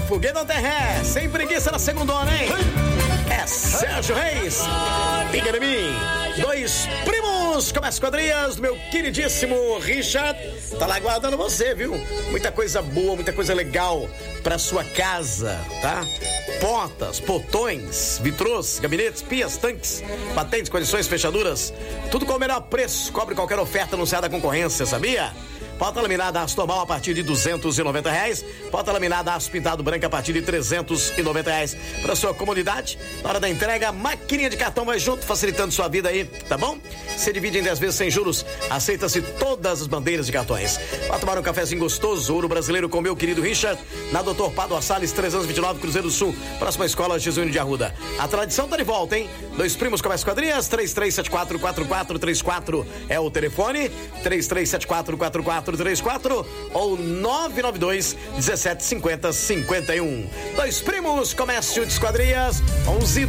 Foguete Terré, sem preguiça na segundona, hein? É Sérgio Reis, Pica de mim. Dois primos, começa quadrilhas do meu queridíssimo Richard. Tá lá aguardando você, viu? Muita coisa boa, muita coisa legal pra sua casa, tá? Portas, portões, vitrôs, gabinetes, pias, tanques, patentes, condições, fechaduras, tudo com o melhor preço, cobre qualquer oferta anunciada da concorrência, sabia? Porta laminada aço normal a partir de R$290. Porta laminada aço pintado branco a partir de R$390. Para sua comodidade, na hora da entrega, maquininha de cartão vai junto, facilitando sua vida aí, tá bom? Você divide em 10 vezes sem juros, aceita-se todas as bandeiras de cartões. Vai tomar um cafezinho gostoso, Ouro Brasileiro com meu querido Richard, na Dr. Padua Salles, 329, Cruzeiro do Sul, próxima escola Jesuíno de Arruda. A tradição tá de volta, hein? Dois primos começa quadrinhas, 33744434 é o telefone, 33744434 ou 992-1750-51. Dois primos, comércio de esquadrias, 11